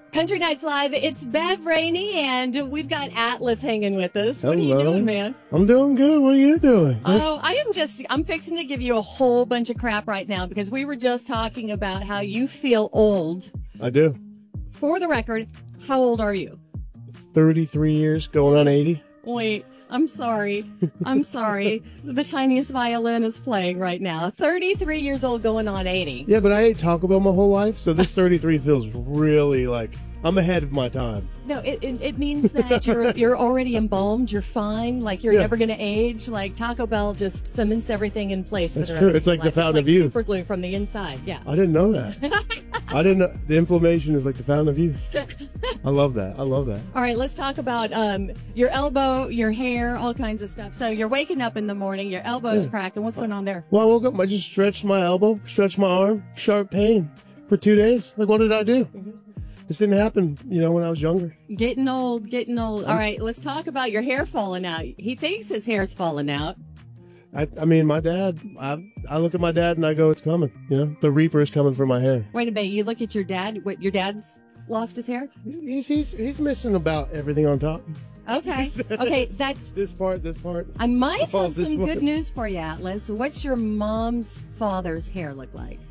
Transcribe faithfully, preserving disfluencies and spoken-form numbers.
Country Nights Live, it's Bev Rainey, and we've got Atlas hanging with us. What Hello. are you doing, man? I'm doing good. What are you doing? Oh, I am just, I'm fixing to give you a whole bunch of crap right now because we were just talking about how you feel old. I do. For the record, how old are you? thirty-three years, going on eighty. Wait, I'm sorry. I'm sorry. The tiniest violin is playing right now. thirty-three years old going on eighty. Yeah, but I ate Taco Bell my whole life, so this thirty-three feels really like I'm ahead of my time. No, it, it, it means that you're you're already embalmed. You're fine. Like you're Yeah. never going to age. Like Taco Bell just cements everything in place. That's for the true. rest It's of like your the life. fountain It's of like youth. super glue from the inside. Yeah. I didn't know that. I didn't know. The inflammation is like the fountain of youth. I love that. I love that. All right, let's talk about um, your elbow, your hair, all kinds of stuff. So you're waking up in the morning, your elbow's Yeah. cracking. What's going on there? Well, I woke up, I just stretched my elbow, stretched my arm, sharp pain for two days. Like, what did I do? This didn't happen, you know, when I was younger. Getting old, getting old. All right, let's talk about your hair falling out. He thinks his hair's falling out. I, I mean, my dad, I, I look at my dad and I go, it's coming. You know, the reaper is coming for my hair. Wait a minute, you look at your dad. What, your dad's lost his hair? He's, he's, he's missing about everything on top. Okay, okay, that's... This part, this part. I might Oh, have this some one. good news for you, Atlas. What's your mom's father's hair look like?